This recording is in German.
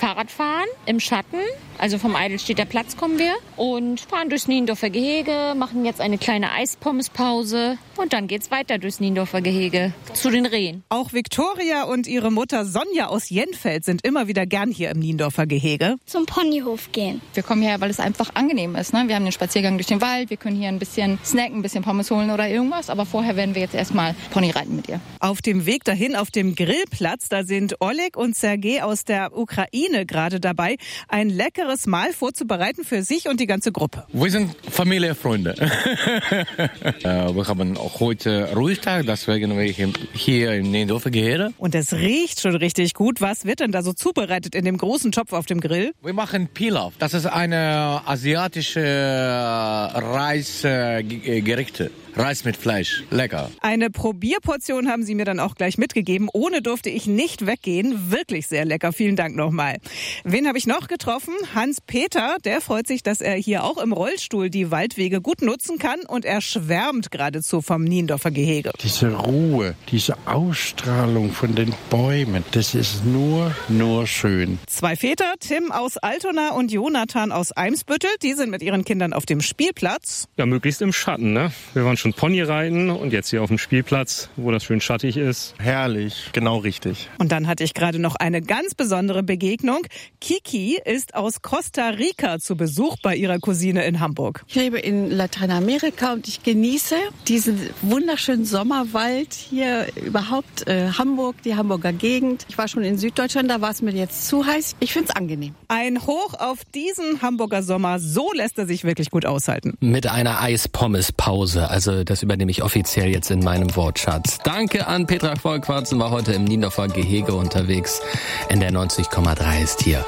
Fahrrad fahren im Schatten. Also vom Eidelstädter Platz kommen wir und fahren durchs Niendorfer Gehege, machen jetzt eine kleine Eispommespause und dann geht's weiter durchs Niendorfer Gehege zu den Rehen. Auch Viktoria und ihre Mutter Sonja aus Jenfeld sind immer wieder gern hier im Niendorfer Gehege. Zum Ponyhof gehen. Wir kommen hierher, weil es einfach angenehm ist. Ne? Wir haben den Spaziergang durch den Wald, wir können hier ein bisschen snacken, ein bisschen Pommes holen oder irgendwas. Aber vorher werden wir jetzt erstmal Pony reiten mit ihr. Auf dem Weg dahin, auf dem Grillplatz, da sind Oleg und Sergej aus der Ukraine gerade dabei, ein leckeres Mahl vorzubereiten für sich und die ganze Gruppe. Wir sind Familie, Freunde. Wir haben auch heute Ruhetag, deswegen wir hier im Niendorfer Gehege. Und es riecht schon richtig gut. Was wird denn da so zubereitet in dem großen Topf auf dem Grill? Wir machen Pilaf. Das ist eine asiatische Reisgerichte. Reis mit Fleisch. Lecker. Eine Probierportion haben sie mir dann auch gleich mitgegeben. Ohne durfte ich nicht weggehen. Wirklich sehr lecker. Vielen Dank nochmal. Wen habe ich noch getroffen? Hans-Peter. Der freut sich, dass er hier auch im Rollstuhl die Waldwege gut nutzen kann. Und er schwärmt geradezu vom Niendorfer Gehege. Diese Ruhe, diese Ausstrahlung von den Bäumen, das ist nur schön. Zwei Väter, Tim aus Altona und Jonathan aus Eimsbüttel, die sind mit ihren Kindern auf dem Spielplatz. Ja, möglichst im Schatten, ne? Wir waren schon Pony reiten und jetzt hier auf dem Spielplatz, wo das schön schattig ist. Herrlich, genau richtig. Und dann hatte ich gerade noch eine ganz besondere Begegnung. Kiki ist aus Costa Rica zu Besuch bei ihrer Cousine in Hamburg. Ich lebe in Lateinamerika und ich genieße diesen wunderschönen Sommerwald hier, überhaupt Hamburg, die Hamburger Gegend. Ich war schon in Süddeutschland, da war es mir jetzt zu heiß. Ich finde es angenehm. Ein Hoch auf diesen Hamburger Sommer, so lässt er sich wirklich gut aushalten. Mit einer Eispommespause, also das übernehme ich offiziell jetzt in meinem Wortschatz. Danke an Petra Volkwarzen, war heute im Niendorfer Gehege unterwegs. NDR 90,3 ist hier.